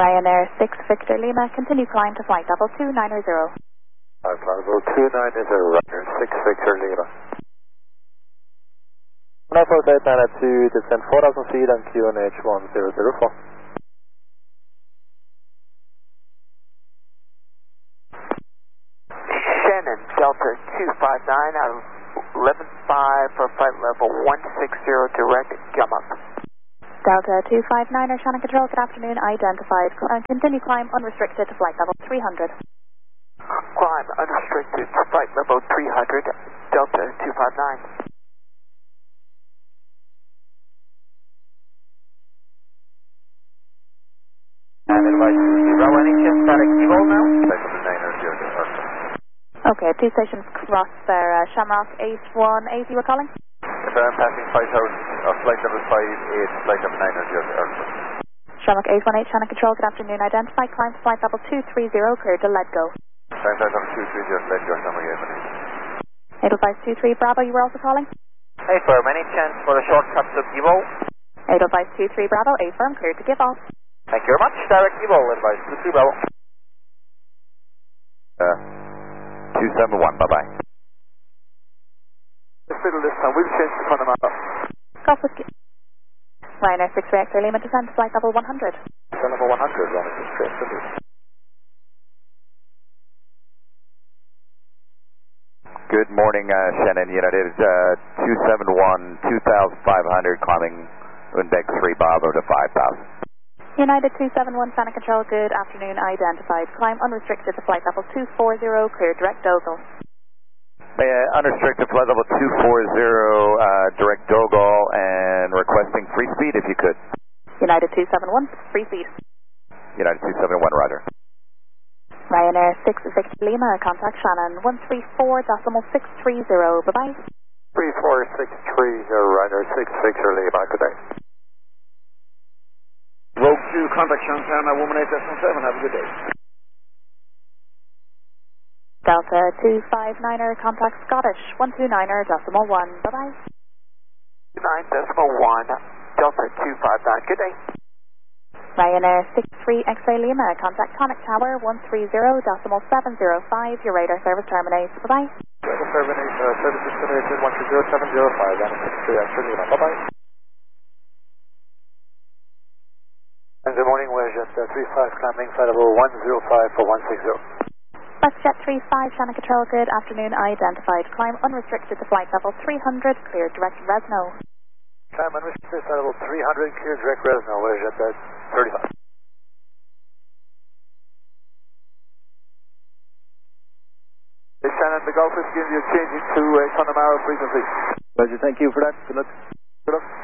Ryanair 6 Victor Lima, continue climb to flight level 290. Flight level 290, Ryanair 6 Victor Lima. 948 descend 4,000 feet on QNH 1004. Shannon, Delta 259 out of 11.5 for flight level 160 direct, come up. Delta 259er, Shannon Control, good afternoon, identified. Continue climb unrestricted to flight level 300. Climb unrestricted to flight level 300, Delta 259. And advise Bravo, any chance static Evo now? Okay, 2 stations cross there, Shamrock 8180, we're calling? If I'm passing 5,000, flight level 58, flight level 900, Shamrock 818, Shannon Control, good afternoon, identified. Climb to flight level 230, clear to let go. Flight level 230, let go, Shamrock 818. Edelweiss 23 Bravo, you were also calling? Hey firm, any chance for a shortcut to Evo? Edelweiss 23 Bravo, A firm, clear to give off. Thank you very much, direct Evo, advise 23 Bravo. 271, bye-bye. Let's fiddle this time, we'll change the Panama. Golf Whiskey. Ryanair 6 Victor Lima, descend to flight level 100. Flight level 100, running straight to this. Good morning, Shannon United. 271, 2,500, climbing index 3 Bravo to 5,000. United 271, Shannon Control, good afternoon, identified. Climb unrestricted to flight level 240, clear direct Dogal. Unrestricted flight level 240, direct Dogal, and requesting free speed if you could. United 271, free speed. United 271, roger. Ryanair 6 Victor Lima, contact Shannon 134.630, bye-bye. 34630, Ryanair 6 Victor Lima, good day. Rogue 2, contact Shannon, woman 8.7, have a good day. Delta 259er, contact Scottish 129er, decimal 1, bye-bye. 9.1, Delta 259, good day. Ryanair 63 X-Ray Lima, contact Tonic Tower 130.705, your radar service terminates, bye-bye. Services terminated 130.705, Ryanair 63 X-Ray Lima, bye-bye. And good morning, we're just 35 climbing flight level 105 for 160. WestJet 35, Shannon Control, good afternoon, identified. Climb unrestricted to flight level 300, clear direct Resno. Climb unrestricted flight level 300, clear direct Resno, we're just 35. Hey Shannon, the Golf Whiskey, you're changing to Connemara frequency. Roger, thank you for that. Good luck. Good luck.